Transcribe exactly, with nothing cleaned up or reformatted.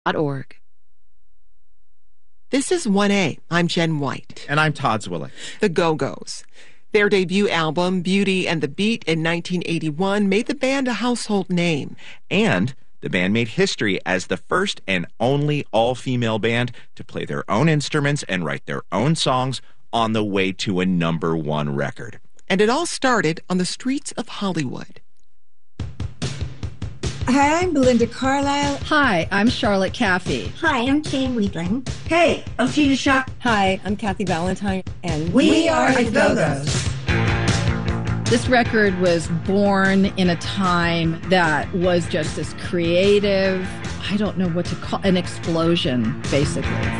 org. This is one A. I'm Jen White. And I'm Todd Zwillich. The Go-Go's. Their debut album, Beauty and the Beat, in nineteen eighty-one, made the band a household name. And the band made history as the first and only all-female band to play their own instruments and write their own songs on the way to a number one record. And it all started on the streets of Hollywood. Hi, I'm Belinda Carlisle. Hi, I'm Charlotte Caffey. Hi, I'm Jane Weedling. Hey, I'm Tina Shock. Hi, I'm Kathy Valentine. And we, we are the Go-Go's. This record was born in a time that was just this creative, I don't know what to call, an explosion, basically.